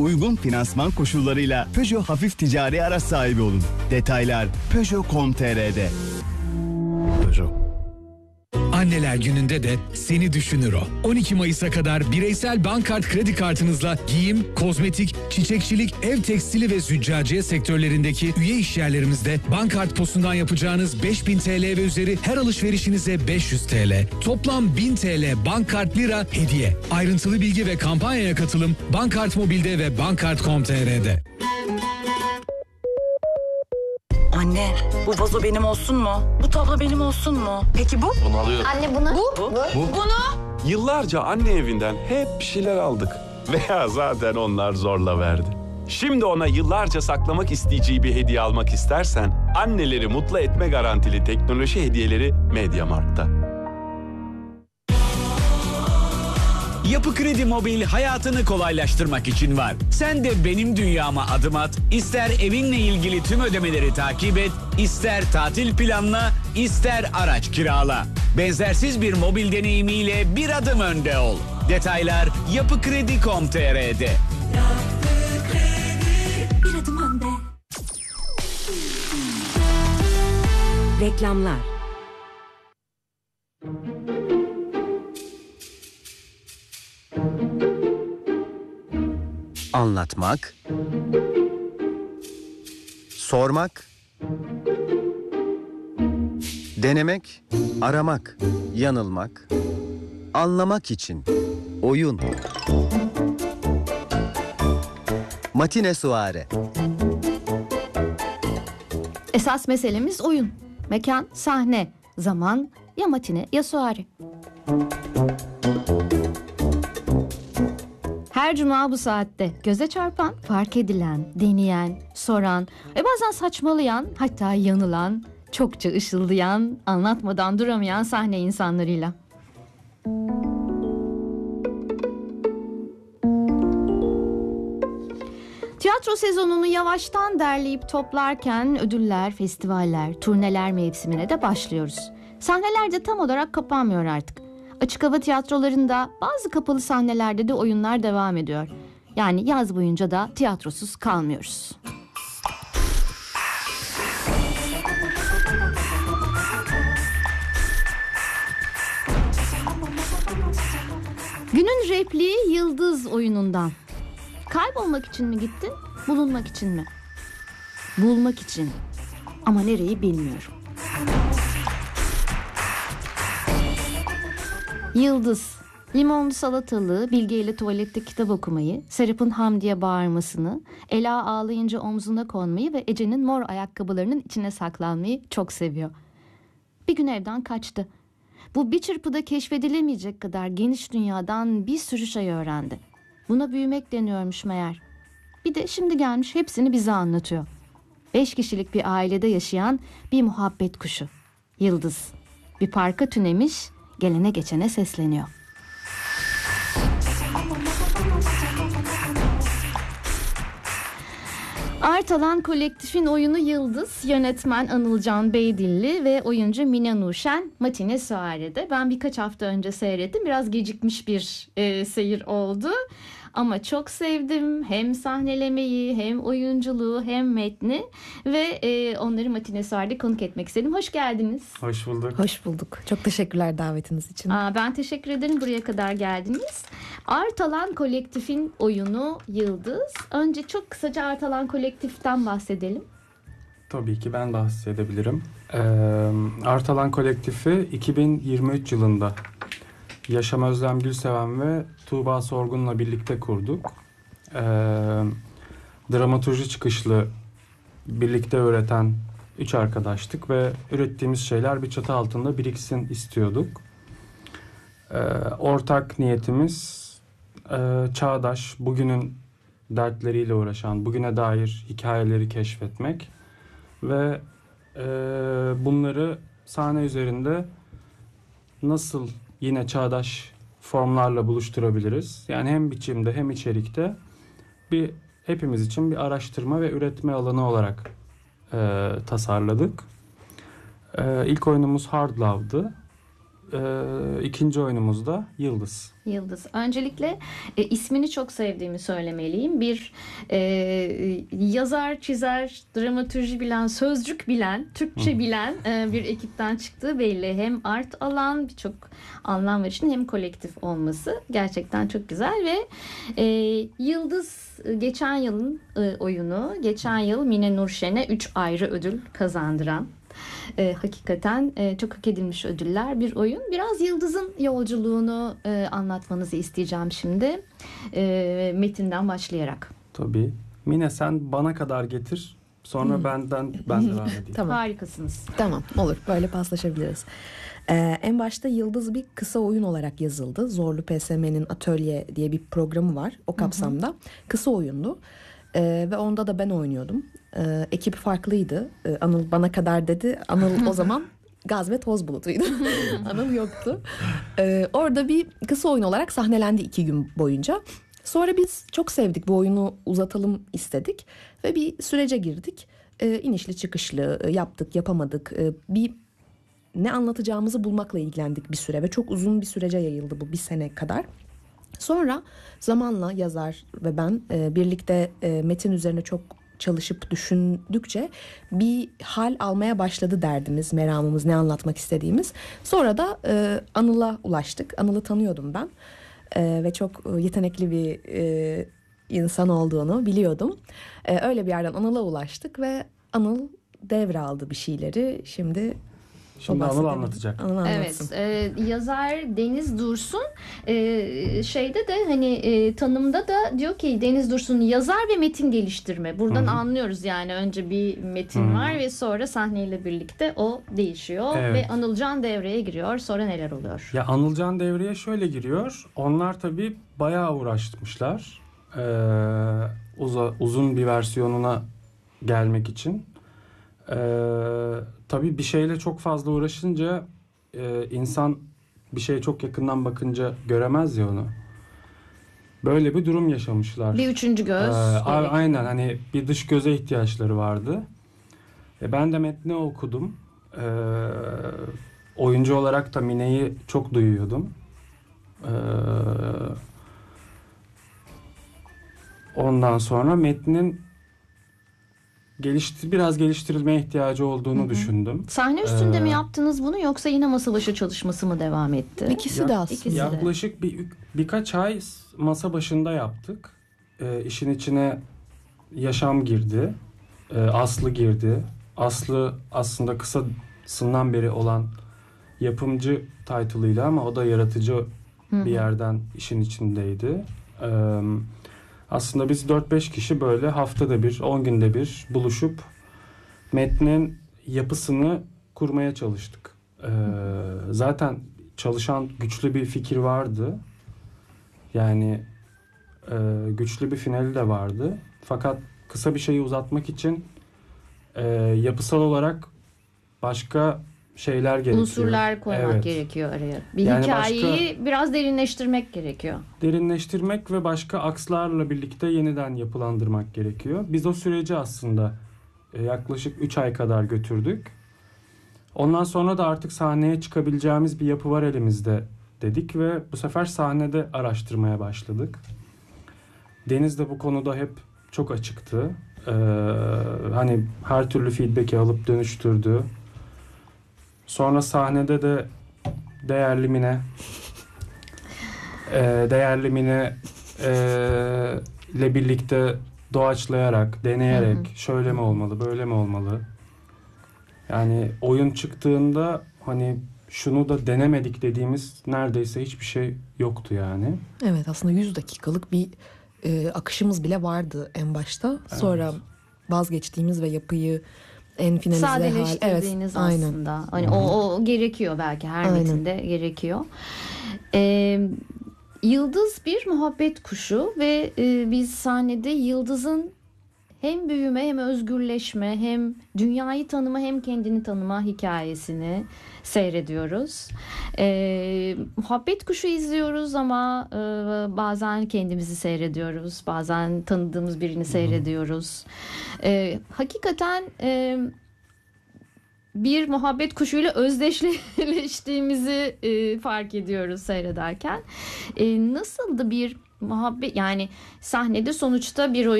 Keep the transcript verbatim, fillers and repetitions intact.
Uygun finansman koşullarıyla Peugeot hafif ticari araç sahibi olun. Detaylar peugeot nokta com nokta tr'de. Peugeot. Anneler Günü'nde de seni düşünür o. on iki Mayıs'a kadar bireysel Bankart kredi kartınızla giyim, kozmetik, çiçekçilik, ev tekstili ve züccaciye sektörlerindeki üye işyerlerimizde Bankart posundan yapacağınız beş bin T L ve üzeri her alışverişinize beş yüz T L. Toplam bin T L Bankart lira hediye. Ayrıntılı bilgi ve kampanyaya katılım Bankart Mobil'de ve bankart nokta com nokta tr'de. Anne, bu vazo benim olsun mu? Bu tablo benim olsun mu? Peki bu? Bunu alıyorum. Anne bunu. Bu? Bu? Bu? Bunu? Yıllarca anne evinden hep bir şeyler aldık. Veya zaten onlar zorla verdi. Şimdi ona yıllarca saklamak isteyeceği bir hediye almak istersen anneleri mutlu etme garantili teknoloji hediyeleri MediaMarkt'ta. Yapı Kredi Mobil hayatını kolaylaştırmak için var. Sen de benim dünyama adım at, ister evinle ilgili tüm ödemeleri takip et, ister tatil planla, ister araç kirala. Benzersiz bir mobil deneyimiyle bir adım önde ol. Detaylar yapı kredi nokta com nokta tr'de. Bir adım önde. Reklamlar. Anlatmak, sormak, denemek, aramak, yanılmak, anlamak için oyun. Matine Suare. Esas meselemiz oyun. Mekan, sahne, zaman ya matine ya suare. Her cuma bu saatte göze çarpan, fark edilen, deneyen, soran ve bazen saçmalayan, hatta yanılan, çokça ışıldayan, anlatmadan duramayan sahne insanlarıyla. Tiyatro sezonunu yavaştan derleyip toplarken ödüller, festivaller, turneler mevsimine de başlıyoruz. Sahneler de tam olarak kapanmıyor artık. Açık hava tiyatrolarında, bazı kapalı sahnelerde de oyunlar devam ediyor. Yani yaz boyunca da tiyatrosuz kalmıyoruz. Günün repliği Yıldız oyunundan. Kaybolmak için mi gittin, bulunmak için mi? Bulmak için. Ama nereyi bilmiyorum. Yıldız, limonlu salatalığı, Bilge ile tuvalette kitap okumayı, Serap'ın Hamdi'ye bağırmasını, Ela ağlayınca omzuna konmayı ve Ece'nin mor ayakkabılarının içine saklanmayı çok seviyor. Bir gün evden kaçtı. Bu bir çırpıda keşfedilemeyecek kadar geniş dünyadan bir sürü şey öğrendi. Buna büyümek deniyormuş meğer. Bir de şimdi gelmiş hepsini bize anlatıyor. Beş kişilik bir ailede yaşayan bir muhabbet kuşu. Yıldız. Bir parka tünemiş, gelene geçene sesleniyor. Artalan Kolektif'in oyunu Yıldız, yönetmen Anılcan Beydilli ve oyuncu Mine Nurşen Matine Suare'de. Ben birkaç hafta önce seyrettim. Biraz gecikmiş bir e, seyir oldu. Ama çok sevdim. Hem sahnelemeyi, hem oyunculuğu, hem metni ve e, onları Matine Suare'de konuk etmek istedim. Hoş geldiniz. Hoş bulduk. Hoş bulduk. Çok teşekkürler davetiniz için. Aa, ben teşekkür ederim, buraya kadar geldiniz. Artalan Kolektif'in oyunu Yıldız. Önce çok kısaca Artalan Kolektif'ten bahsedelim. Tabii ki ben bahsedebilirim. Ee, Artalan Kolektif'i iki bin yirmi üç yılında Yaşam Özlem Gülseven ve Tuğba Sorgun'la birlikte kurduk. Ee, dramaturji çıkışlı birlikte öğreten üç arkadaştık ve ürettiğimiz şeyler bir çatı altında biriksin istiyorduk. Ee, ortak niyetimiz e, çağdaş, bugünün dertleriyle uğraşan, bugüne dair hikayeleri keşfetmek ve e, bunları sahne üzerinde nasıl yine çağdaş formlarla buluşturabiliriz? Yani hem biçimde hem içerikte bir hepimiz için bir araştırma ve üretme alanı olarak e, tasarladık. E, ilk oyunumuz Hard Love'dı. e, ikinci oyunumuz da Yıldız. Yıldız. Öncelikle e, ismini çok sevdiğimi söylemeliyim. Bir e, yazar, çizer, dramatürji bilen, sözcük bilen, Türkçe bilen e, bir ekipten çıktığı belli. Hem art alan, birçok anlam var için, hem kolektif olması gerçekten çok güzel ve e, Yıldız geçen yılın e, oyunu. Geçen yıl Mine Nurşen'e üç ayrı ödül kazandıran. E, hakikaten e, çok hak edilmiş ödüller bir oyun. Biraz Yıldız'ın yolculuğunu e, anlatmanızı isteyeceğim şimdi. E, metinden başlayarak. Tabii. Mine sen bana kadar getir. Sonra hmm. benden ben devam edeyim. Tamam. Harikasınız. Tamam, olur. Böyle paslaşabiliriz. Ee, en başta Yıldız bir kısa oyun olarak yazıldı. Zorlu P S M'nin Atölye diye bir programı var. O kapsamda. Hı hı. Kısa oyundu. Ee, ve onda da ben oynuyordum. Ee, ekip farklıydı. Ee, Anıl bana kadar dedi. Anıl o zaman gaz ve toz bulutuydu. Anıl yoktu. Ee, orada bir kısa oyun olarak sahnelendi iki gün boyunca. Sonra biz çok sevdik, bu oyunu uzatalım istedik. Ve bir sürece girdik. Ee, inişli çıkışlı yaptık, yapamadık. Ee, bir ne anlatacağımızı bulmakla ilgilendik bir süre. Ve çok uzun bir sürece yayıldı bu, bir sene kadar. Sonra zamanla yazar ve ben e, birlikte e, metin üzerine çok çalışıp düşündükçe bir hal almaya başladı derdimiz, meramımız, ne anlatmak istediğimiz. Sonra da e, Anıl'a ulaştık. Anıl'ı tanıyordum ben e, ve çok yetenekli bir e, insan olduğunu biliyordum. E, öyle bir yerden Anıl'a ulaştık ve Anıl devraldı bir şeyleri. Şimdi Şimdi Anıl anlatacak. Anıl evet, e, yazar Deniz Dursun e, şeyde de hani e, tanımda da diyor ki Deniz Dursun yazar ve metin geliştirme. Buradan Hı-hı. anlıyoruz yani, önce bir metin Hı-hı. var ve sonra sahneyle birlikte o değişiyor evet. ve Anılcan devreye giriyor. Sonra neler oluyor? Ya Anılcan devreye şöyle giriyor. Onlar tabii bayağı uğraşmışlar. Ee, uza, uzun bir versiyonuna gelmek için. Ee, tabii bir şeyle çok fazla uğraşınca e, insan bir şeye çok yakından bakınca göremez ya onu. Böyle bir durum yaşamışlar. Bir üçüncü göz. Ee, aynen, hani bir dış göze ihtiyaçları vardı. E, ben de metni okudum. E, oyuncu olarak da Mine'yi çok duyuyordum. E, ondan sonra metnin Gelişti, biraz geliştirilmeye ihtiyacı olduğunu Hı-hı. düşündüm. Sahne üstünde ee, mi yaptınız bunu, yoksa yine masa başı çalışması mı devam etti? İkisi de aslında. İkisi yaklaşık de. bir birkaç ay masa başında yaptık. Ee, işin içine Yaşam girdi, ee, Aslı girdi. Aslı aslında kısasından beri olan yapımcı title'ıyla ama o da yaratıcı Hı-hı. bir yerden işin içindeydi. Ee, Aslında biz dört beş kişi böyle haftada bir, on günde bir buluşup metnin yapısını kurmaya çalıştık. Ee, zaten çalışan güçlü bir fikir vardı. Yani e, güçlü bir finali de vardı. Fakat kısa bir şeyi uzatmak için e, yapısal olarak başka şeyler gerekiyor. Unsurlar koymak evet. gerekiyor araya. Bir yani hikayeyi başka, biraz derinleştirmek gerekiyor. Derinleştirmek ve başka akslarla birlikte yeniden yapılandırmak gerekiyor. Biz o süreci aslında yaklaşık üç ay kadar götürdük. Ondan sonra da artık sahneye çıkabileceğimiz bir yapı var elimizde dedik ve bu sefer sahnede araştırmaya başladık. Deniz de bu konuda hep çok açıktı. Ee, hani her türlü feedback'i alıp dönüştürdü. Sonra sahnede de değerli Mine e, değerli Mine e, ile birlikte doğaçlayarak, deneyerek hı hı. şöyle mi olmalı, böyle mi olmalı? Yani oyun çıktığında hani şunu da denemedik dediğimiz neredeyse hiçbir şey yoktu yani. Evet, aslında yüz dakikalık bir e, akışımız bile vardı en başta. Sonra evet. vazgeçtiğimiz ve yapıyı en finalize hal. Sadeleştirdiğiniz evet, aslında. Aynen. Hani o, o gerekiyor belki, her aynen. metinde gerekiyor. Ee, Yıldız bir muhabbet kuşu ve e, biz sahnede Yıldız'ın hem büyüme hem özgürleşme hem dünyayı tanıma hem kendini tanıma hikayesini seyrediyoruz. Ee, muhabbet kuşu izliyoruz ama e, bazen kendimizi seyrediyoruz, bazen tanıdığımız birini seyrediyoruz. Ee, hakikaten e, bir muhabbet kuşuyla özdeşleştiğimizi e, fark ediyoruz seyrederken. E, nasıldı bir muhabbet, yani sahnede sonuçta bir oyun